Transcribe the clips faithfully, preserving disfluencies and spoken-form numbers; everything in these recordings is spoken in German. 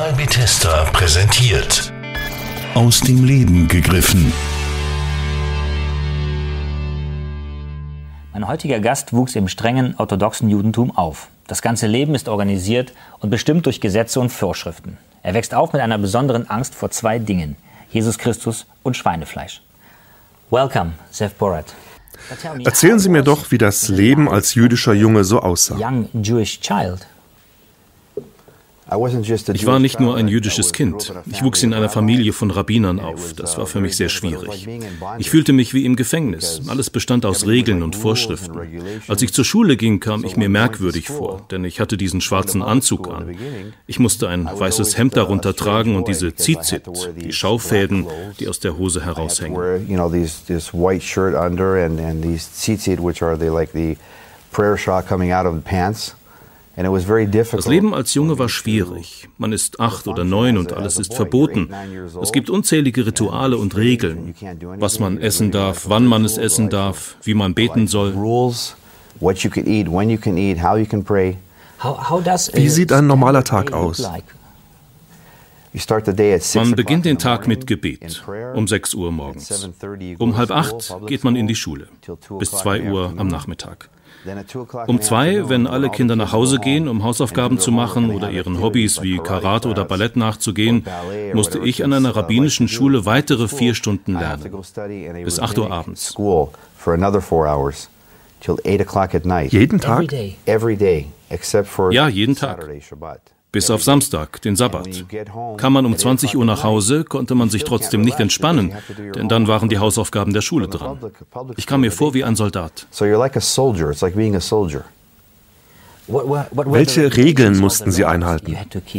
Mein Bethesda präsentiert Aus dem Leben gegriffen. Mein heutiger Gast wuchs im strengen orthodoxen Judentum auf. Das ganze Leben ist organisiert und bestimmt durch Gesetze und Vorschriften. Er wächst auf mit einer besonderen Angst vor zwei Dingen: Jesus Christus und Schweinefleisch. Welcome, Zev Porat. Erzählen Sie mir doch, wie das Leben als jüdischer Junge so aussah. Young Jewish child. Ich war nicht nur ein jüdisches Kind. Ich wuchs in einer Familie von Rabbinern auf. Das war für mich sehr schwierig. Ich fühlte mich wie im Gefängnis. Alles bestand aus Regeln und Vorschriften. Als ich zur Schule ging, kam ich mir merkwürdig vor, denn ich hatte diesen schwarzen Anzug an. Ich musste ein weißes Hemd darunter tragen und diese Tzitzit, die Schaufäden, die aus der Hose heraushängen. Das Leben als Junge war schwierig. Man ist acht oder neun und alles ist verboten. Es gibt unzählige Rituale und Regeln, was man essen darf, wann man es essen darf, wie man beten soll. Wie sieht ein normaler Tag aus? Man beginnt den Tag mit Gebet um sechs Uhr morgens. Um halb acht geht man in die Schule, bis zwei Uhr am Nachmittag. Um zwei, wenn alle Kinder nach Hause gehen, um Hausaufgaben zu machen oder ihren Hobbys wie Karate oder Ballett nachzugehen, musste ich an einer rabbinischen Schule weitere vier Stunden lernen, bis acht Uhr abends. Jeden Tag? Ja, jeden Tag. Bis auf Samstag, den Sabbat. Kam man um zwanzig Uhr nach Hause, konnte man sich trotzdem nicht entspannen, denn dann waren die Hausaufgaben der Schule dran. Ich kam mir vor wie ein Soldat. Welche Regeln mussten Sie einhalten?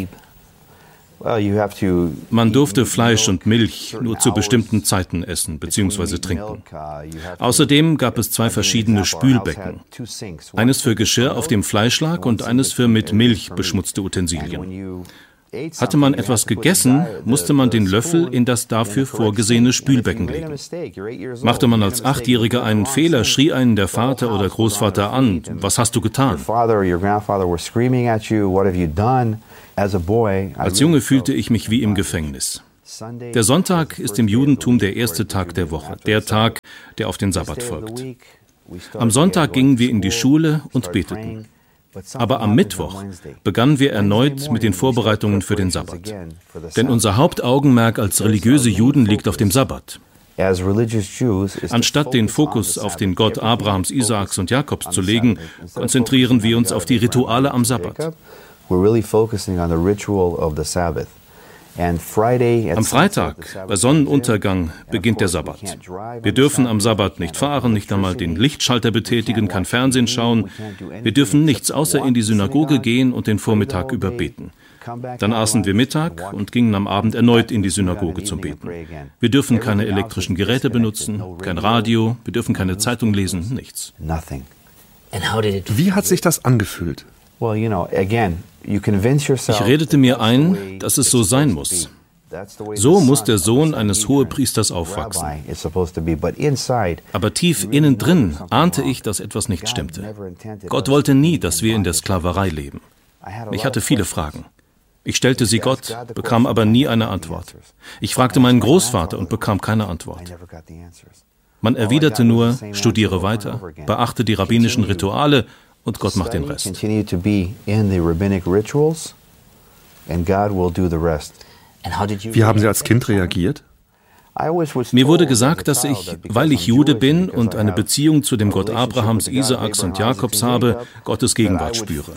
Man durfte Fleisch und Milch nur zu bestimmten Zeiten essen bzw. trinken. Außerdem gab es zwei verschiedene Spülbecken. Eines für Geschirr, auf dem Fleisch lag, und eines für mit Milch beschmutzte Utensilien. Hatte man etwas gegessen, musste man den Löffel in das dafür vorgesehene Spülbecken legen. Machte man als Achtjähriger einen Fehler, schrie einen der Vater oder Großvater an: Was hast du getan? Als Junge fühlte ich mich wie im Gefängnis. Der Sonntag ist im Judentum der erste Tag der Woche, der Tag, der auf den Sabbat folgt. Am Sonntag gingen wir in die Schule und beteten. Aber am Mittwoch begannen wir erneut mit den Vorbereitungen für den Sabbat. Denn unser Hauptaugenmerk als religiöse Juden liegt auf dem Sabbat. Anstatt den Fokus auf den Gott Abrahams, Isaaks und Jakobs zu legen, konzentrieren wir uns auf die Rituale am Sabbat. Am Freitag, bei Sonnenuntergang, beginnt der Sabbat. Wir dürfen am Sabbat nicht fahren, nicht einmal den Lichtschalter betätigen, kein Fernsehen schauen. Wir dürfen nichts außer in die Synagoge gehen und den Vormittag über beten. Dann aßen wir Mittag und gingen am Abend erneut in die Synagoge zum Beten. Wir dürfen keine elektrischen Geräte benutzen, kein Radio, wir dürfen keine Zeitung lesen, nichts. Wie hat sich das angefühlt? Ich redete mir ein, dass es so sein muss. So muss der Sohn eines Hohepriesters aufwachsen. Aber tief innen drin ahnte ich, dass etwas nicht stimmte. Gott wollte nie, dass wir in der Sklaverei leben. Ich hatte viele Fragen. Ich stellte sie Gott, bekam aber nie eine Antwort. Ich fragte meinen Großvater und bekam keine Antwort. Man erwiderte nur: Studiere weiter, beachte die rabbinischen Rituale, und Gott macht den Rest. Wie haben Sie als Kind reagiert? Mir wurde gesagt, dass ich, weil ich Jude bin und eine Beziehung zu dem Gott Abrahams, Isaaks und Jakobs habe, Gottes Gegenwart spüre.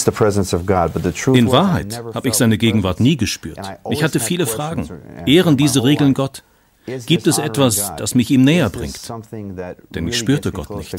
In Wahrheit habe ich seine Gegenwart nie gespürt. Ich hatte viele Fragen. Ehren diese Regeln Gott? Gibt es etwas, das mich ihm näher bringt? Denn ich spürte Gott nicht.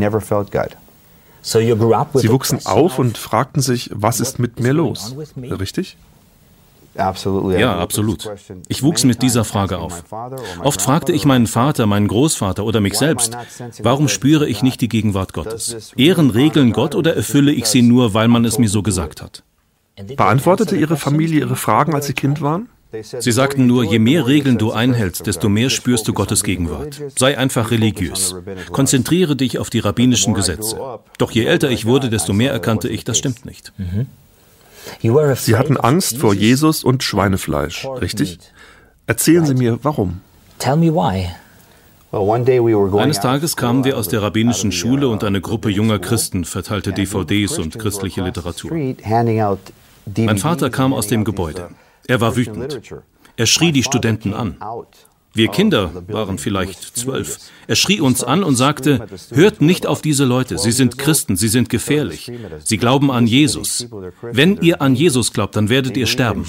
Sie wuchsen auf und fragten sich: Was ist mit mir los? Richtig? Ja, absolut. Ich wuchs mit dieser Frage auf. Oft fragte ich meinen Vater, meinen Großvater oder mich selbst: Warum spüre ich nicht die Gegenwart Gottes? Ehren Regeln Gott oder erfülle ich sie nur, weil man es mir so gesagt hat? Beantwortete Ihre Familie Ihre Fragen, als Sie Kind waren? Sie sagten nur: Je mehr Regeln du einhältst, desto mehr spürst du Gottes Gegenwart. Sei einfach religiös. Konzentriere dich auf die rabbinischen Gesetze. Doch je älter ich wurde, desto mehr erkannte ich, das stimmt nicht. Sie hatten Angst vor Jesus und Schweinefleisch, richtig? Erzählen Sie mir, warum? Tell me why. Eines Tages kamen wir aus der rabbinischen Schule und eine Gruppe junger Christen verteilte D V Ds und christliche Literatur. Mein Vater kam aus dem Gebäude. Er war wütend. Er schrie die Studenten an. Wir Kinder waren vielleicht zwölf. Er schrie uns an und sagte, hört nicht auf diese Leute, sie sind Christen, sie sind gefährlich. Sie glauben an Jesus. Wenn ihr an Jesus glaubt, dann werdet ihr sterben.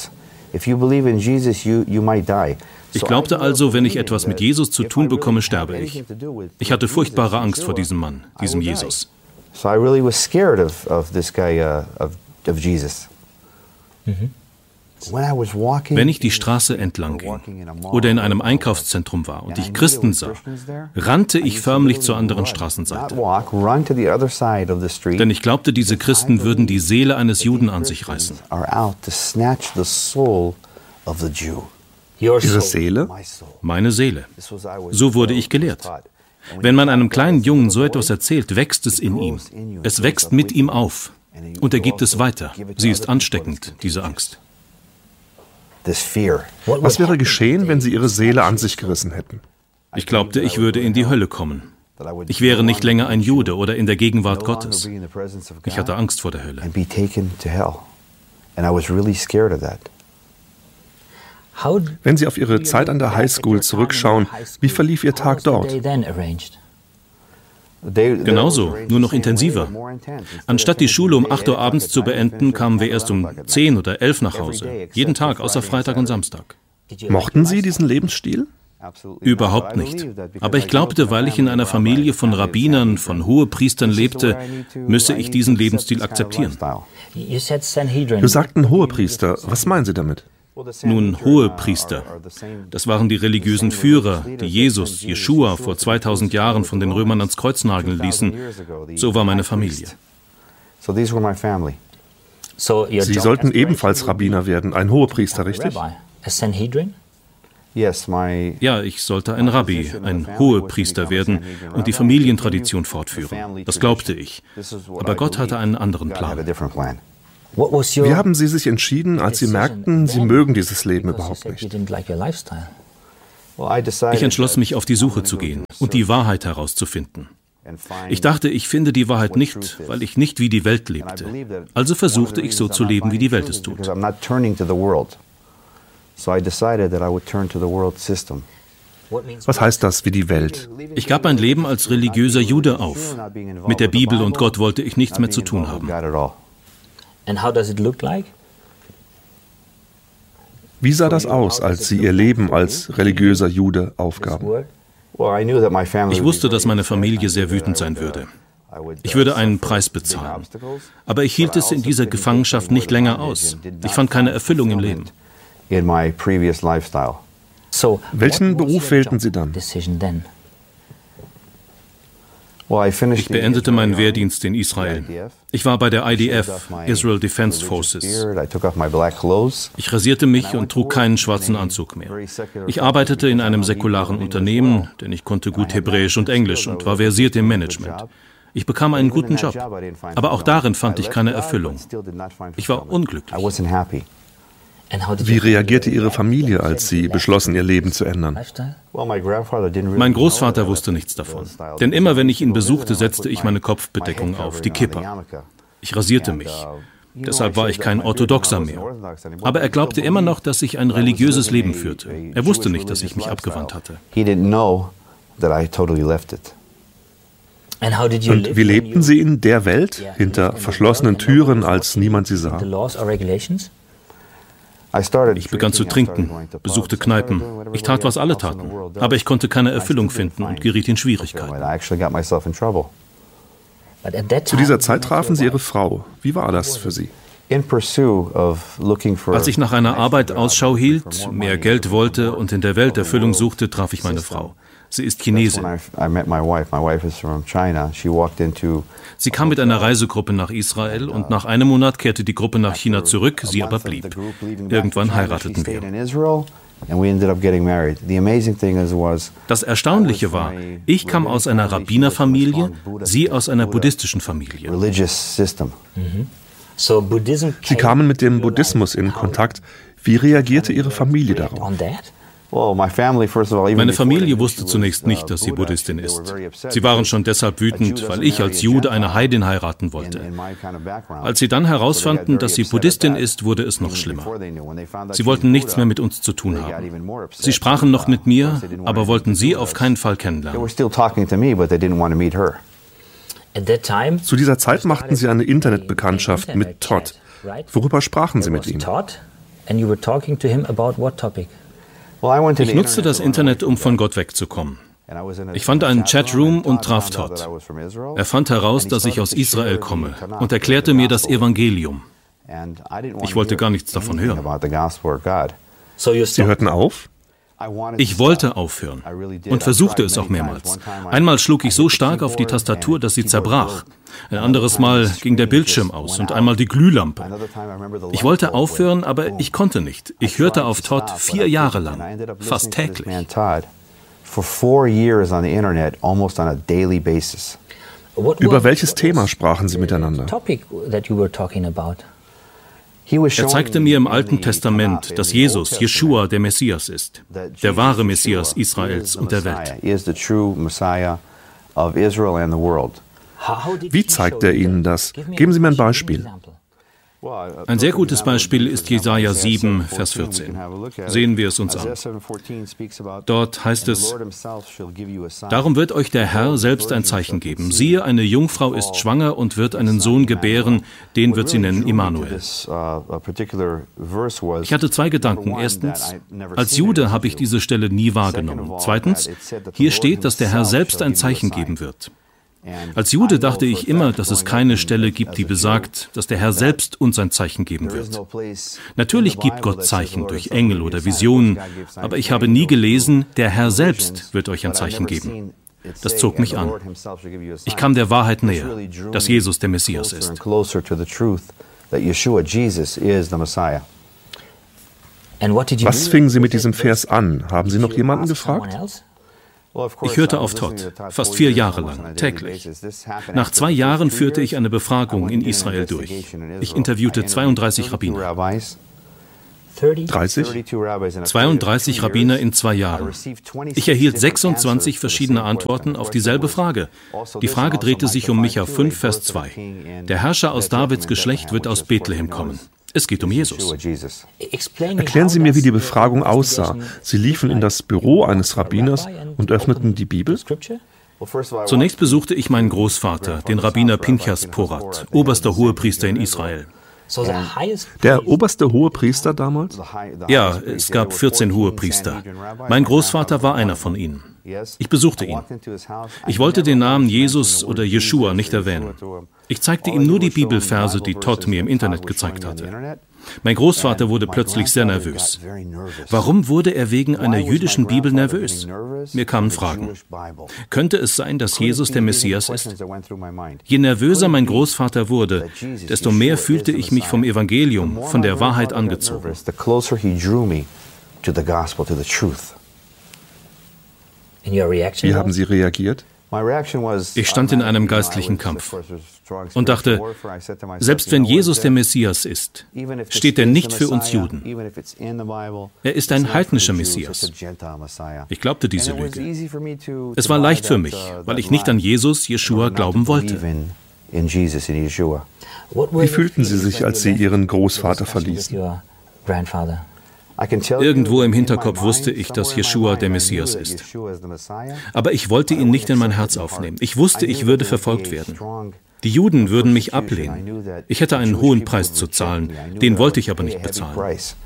Ich glaubte also, wenn ich etwas mit Jesus zu tun bekomme, sterbe ich. Ich hatte furchtbare Angst vor diesem Mann, diesem Jesus. Wenn ich die Straße entlang ging oder in einem Einkaufszentrum war und ich Christen sah, rannte ich förmlich zur anderen Straßenseite. Denn ich glaubte, diese Christen würden die Seele eines Juden an sich reißen. Ihre Seele? Meine Seele. So wurde ich gelehrt. Wenn man einem kleinen Jungen so etwas erzählt, wächst es in ihm. Es wächst mit ihm auf. Und er gibt es weiter. Sie ist ansteckend, diese Angst. Was wäre geschehen, wenn Sie Ihre Seele an sich gerissen hätten? Ich glaubte, ich würde in die Hölle kommen. Ich wäre nicht länger ein Jude oder in der Gegenwart Gottes. Ich hatte Angst vor der Hölle. Wenn Sie auf Ihre Zeit an der Highschool zurückschauen, wie verlief Ihr Tag dort? Genauso, nur noch intensiver. Anstatt die Schule um acht Uhr abends zu beenden, kamen wir erst um zehn oder elf nach Hause. Jeden Tag, außer Freitag und Samstag. Mochten Sie diesen Lebensstil? Überhaupt nicht. Aber ich glaubte, weil ich in einer Familie von Rabbinern, von Hohepriestern lebte, müsse ich diesen Lebensstil akzeptieren. Du sagten Hohepriester. Was meinen Sie damit? Nun, Hohepriester. Das waren die religiösen Führer, die Jesus, Jeschua, vor zweitausend Jahren von den Römern ans Kreuz nageln ließen. So war meine Familie. Sie sollten ebenfalls Rabbiner werden, ein Hohepriester, richtig? Ja, ich sollte ein Rabbi, ein Hohepriester werden und die Familientradition fortführen. Das glaubte ich. Aber Gott hatte einen anderen Plan. Wie haben Sie sich entschieden, als Sie merkten, Sie mögen dieses Leben überhaupt nicht? Ich entschloss mich, auf die Suche zu gehen und die Wahrheit herauszufinden. Ich dachte, ich finde die Wahrheit nicht, weil ich nicht wie die Welt lebte. Also versuchte ich so zu leben, wie die Welt es tut. Was heißt das, wie die Welt? Ich gab mein Leben als religiöser Jude auf. Mit der Bibel und Gott wollte ich nichts mehr zu tun haben. And how does it look like? Wie sah das aus, als Sie Ihr Leben als religiöser Jude aufgaben? Ich wusste, dass meine Familie sehr wütend sein würde. Ich würde einen Preis bezahlen. Aber ich hielt es in dieser Gefangenschaft nicht länger aus. Ich fand keine Erfüllung im Leben. Welchen Beruf wählten Sie dann? Ich beendete meinen Wehrdienst in Israel. Ich war bei der I D F, Israel Defense Forces. Ich rasierte mich und trug keinen schwarzen Anzug mehr. Ich arbeitete in einem säkularen Unternehmen, denn ich konnte gut Hebräisch und Englisch und war versiert im Management. Ich bekam einen guten Job, aber auch darin fand ich keine Erfüllung. Ich war unglücklich. Wie reagierte Ihre Familie, als Sie beschlossen, Ihr Leben zu ändern? Mein Großvater wusste nichts davon. Denn immer, wenn ich ihn besuchte, setzte ich meine Kopfbedeckung auf, die Kippa. Ich rasierte mich. Deshalb war ich kein Orthodoxer mehr. Aber er glaubte immer noch, dass ich ein religiöses Leben führte. Er wusste nicht, dass ich mich abgewandt hatte. Und wie lebten Sie in der Welt, hinter verschlossenen Türen, als niemand Sie sah? Ich begann zu trinken, besuchte Kneipen. Ich tat, was alle taten. Aber ich konnte keine Erfüllung finden und geriet in Schwierigkeiten. Zu dieser Zeit trafen Sie Ihre Frau. Wie war das für Sie? Als ich nach einer Arbeit Ausschau hielt, mehr Geld wollte und in der Welt Erfüllung suchte, traf ich meine Frau. Sie ist Chinesin. Sie kam mit einer Reisegruppe nach Israel und nach einem Monat kehrte die Gruppe nach China zurück, sie aber blieb. Irgendwann heirateten wir. Das Erstaunliche war, ich kam aus einer Rabbinerfamilie, sie aus einer buddhistischen Familie. Sie kamen mit dem Buddhismus in Kontakt. Wie reagierte Ihre Familie darauf? Meine Familie wusste zunächst nicht, dass sie Buddhistin ist. Sie waren schon deshalb wütend, weil ich als Jude eine Heidin heiraten wollte. Als sie dann herausfanden, dass sie Buddhistin ist, wurde es noch schlimmer. Sie wollten nichts mehr mit uns zu tun haben. Sie sprachen noch mit mir, aber wollten sie auf keinen Fall kennenlernen. Zu dieser Zeit machten Sie eine Internetbekanntschaft mit Todd. Worüber sprachen Sie mit ihm? Ich nutzte das Internet, um von Gott wegzukommen. Ich fand einen Chatroom und traf Todd. Er fand heraus, dass ich aus Israel komme und erklärte mir das Evangelium. Ich wollte gar nichts davon hören. Sie hörten auf? Ich wollte aufhören und versuchte es auch mehrmals. Einmal schlug ich so stark auf die Tastatur, dass sie zerbrach. Ein anderes Mal ging der Bildschirm aus und einmal die Glühlampe. Ich wollte aufhören, aber ich konnte nicht. Ich hörte auf Todd vier Jahre lang, fast täglich. Über welches Thema sprachen Sie miteinander? Er zeigte mir im Alten Testament, dass Jesus, Jeschua, der Messias ist, der wahre Messias Israels und der Welt. Wie zeigt er Ihnen das? Geben Sie mir ein Beispiel. Ein sehr gutes Beispiel ist Jesaja sieben, Vers vierzehn. Sehen wir es uns an. Dort heißt es: Darum wird euch der Herr selbst ein Zeichen geben. Siehe, eine Jungfrau ist schwanger und wird einen Sohn gebären, den wird sie nennen Immanuel. Ich hatte zwei Gedanken. Erstens, als Jude habe ich diese Stelle nie wahrgenommen. Zweitens, hier steht, dass der Herr selbst ein Zeichen geben wird. Als Jude dachte ich immer, dass es keine Stelle gibt, die besagt, dass der Herr selbst uns ein Zeichen geben wird. Natürlich gibt Gott Zeichen durch Engel oder Visionen, aber ich habe nie gelesen, der Herr selbst wird euch ein Zeichen geben. Das zog mich an. Ich kam der Wahrheit näher, dass Jesus der Messias ist. Was fingen Sie mit diesem Vers an? Haben Sie noch jemanden gefragt? Ich hörte auf Todd, fast vier Jahre lang, täglich. Nach zwei Jahren führte ich eine Befragung in Israel durch. Ich interviewte zweiunddreißig Rabbiner. dreißig? zweiunddreißig Rabbiner in zwei Jahren. Ich erhielt sechsundzwanzig verschiedene Antworten auf dieselbe Frage. Die Frage drehte sich um Micha fünf, Vers zwei. Der Herrscher aus Davids Geschlecht wird aus Bethlehem kommen. Es geht um Jesus. Erklären Sie mir, wie die Befragung aussah. Sie liefen in das Büro eines Rabbiners und öffneten die Bibel? Zunächst besuchte ich meinen Großvater, den Rabbiner Pinchas Porat, oberster Hohepriester in Israel. Der oberste Hohepriester damals? Ja, es gab vierzehn Hohepriester. Mein Großvater war einer von ihnen. Ich besuchte ihn. Ich wollte den Namen Jesus oder Jeschua nicht erwähnen. Ich zeigte ihm nur die Bibelverse, die Todd mir im Internet gezeigt hatte. Mein Großvater wurde plötzlich sehr nervös. Warum wurde er wegen einer jüdischen Bibel nervös? Mir kamen Fragen. Könnte es sein, dass Jesus der Messias ist? Je nervöser mein Großvater wurde, desto mehr fühlte ich mich vom Evangelium, von der Wahrheit angezogen. Wie haben Sie reagiert? Ich stand in einem geistlichen Kampf und dachte, selbst wenn Jesus der Messias ist, steht er nicht für uns Juden. Er ist ein heidnischer Messias. Ich glaubte diese Lüge. Es war leicht für mich, weil ich nicht an Jesus, Jeschua, glauben wollte. Wie fühlten Sie sich, als Sie Ihren Großvater verließen? Irgendwo im Hinterkopf wusste ich, dass Jeschua der Messias ist. Aber ich wollte ihn nicht in mein Herz aufnehmen. Ich wusste, ich würde verfolgt werden. Die Juden würden mich ablehnen. Ich hätte einen hohen Preis zu zahlen. Den wollte ich aber nicht bezahlen.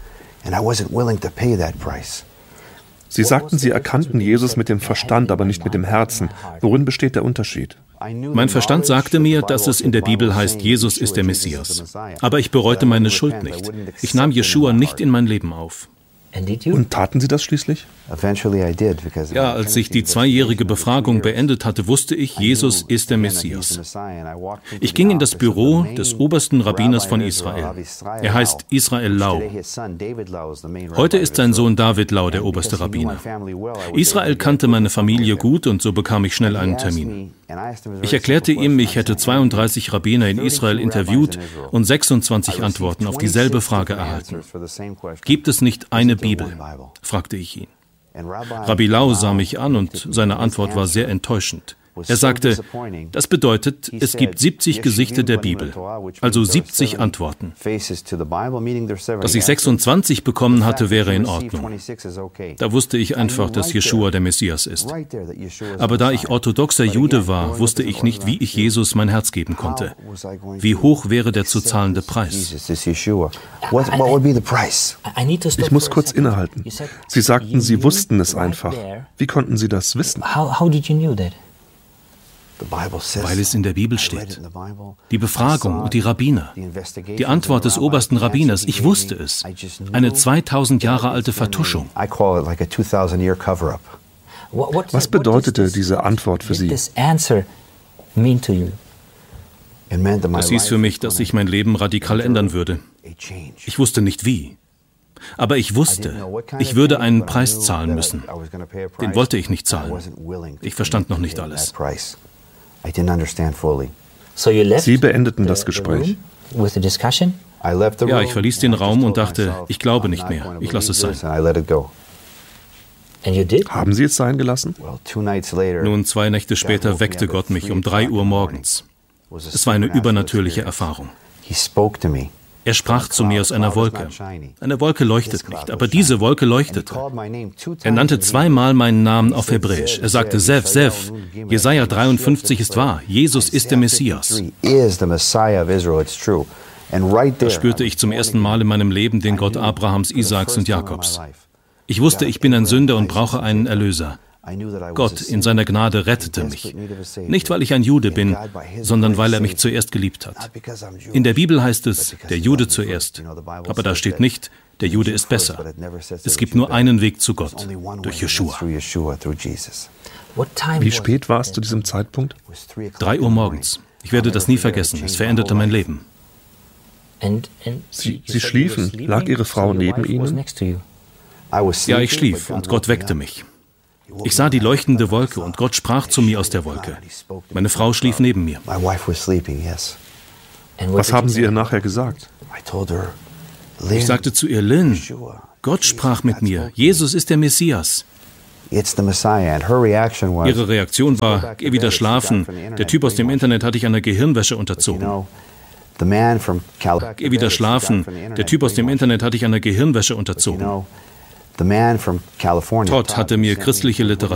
Sie sagten, Sie erkannten Jesus mit dem Verstand, aber nicht mit dem Herzen. Worin besteht der Unterschied? Mein Verstand sagte mir, dass es in der Bibel heißt, Jesus ist der Messias. Aber ich bereute meine Schuld nicht. Ich nahm Jeschua nicht in mein Leben auf. Und taten Sie das schließlich? Ja, als ich die zweijährige Befragung beendet hatte, wusste ich, Jesus ist der Messias. Ich ging in das Büro des obersten Rabbiners von Israel. Er heißt Israel Lau. Heute ist sein Sohn David Lau der oberste Rabbiner. Israel kannte meine Familie gut und so bekam ich schnell einen Termin. Ich erklärte ihm, ich hätte zweiunddreißig Rabbiner in Israel interviewt und sechsundzwanzig Antworten auf dieselbe Frage erhalten. Gibt es nicht eine Bibel? Fragte ich ihn. Rabbi Lau sah mich an und seine Antwort war sehr enttäuschend. Er sagte, das bedeutet, es gibt siebzig Gesichter der Bibel, also siebzig Antworten. Dass ich sechsundzwanzig bekommen hatte, wäre in Ordnung. Da wusste ich einfach, dass Jeschua der Messias ist. Aber da ich orthodoxer Jude war, wusste ich nicht, wie ich Jesus mein Herz geben konnte. Wie hoch wäre der zu zahlende Preis? Ich muss kurz innehalten. Sie sagten, Sie wussten es einfach. Wie konnten Sie das wissen? Weil es in der Bibel steht. Die Befragung und die Rabbiner. Die Antwort des obersten Rabbiners, ich wusste es. Eine zweitausend Jahre alte Vertuschung. Was bedeutete diese Antwort für Sie? Das hieß für mich, dass sich mein Leben radikal ändern würde. Ich wusste nicht wie. Aber ich wusste, ich würde einen Preis zahlen müssen. Den wollte ich nicht zahlen. Ich verstand noch nicht alles. Sie beendeten das Gespräch. Ja, ich verließ den Raum und dachte, ich glaube nicht mehr, ich lasse es sein. Haben Sie es sein gelassen? Nun, zwei Nächte später weckte Gott mich um drei Uhr morgens. Es war eine übernatürliche Erfahrung. Er sprach zu mir aus einer Wolke. Eine Wolke leuchtet nicht, aber diese Wolke leuchtete. Er nannte zweimal meinen Namen auf Hebräisch. Er sagte, Zev, Zev, Jesaja dreiundfünfzig ist wahr, Jesus ist der Messias. Da spürte ich zum ersten Mal in meinem Leben den Gott Abrahams, Isaaks und Jakobs. Ich wusste, ich bin ein Sünder und brauche einen Erlöser. Gott in seiner Gnade rettete mich. Nicht, weil ich ein Jude bin, sondern weil er mich zuerst geliebt hat. In der Bibel heißt es, der Jude zuerst. Aber da steht nicht, der Jude ist besser. Es gibt nur einen Weg zu Gott, durch Jeschua. Wie spät war es zu diesem Zeitpunkt? Drei Uhr morgens. Ich werde das nie vergessen. Es veränderte mein Leben. Sie, Sie schliefen. Lag Ihre Frau neben Ihnen? Ja, ich schlief und Gott weckte mich. Ich sah die leuchtende Wolke und Gott sprach zu mir aus der Wolke. Meine Frau schlief neben mir. Was haben Sie ihr nachher gesagt? Ich sagte zu ihr, Lynn, Gott sprach mit mir. Jesus ist der Messias. Ihre Reaktion war, geh wieder schlafen. Der Typ aus dem Internet hat dich einer Gehirnwäsche unterzogen. Geh wieder schlafen. Der Typ aus dem Internet hat dich einer Gehirnwäsche unterzogen. Todd hatte mir christliche Literatur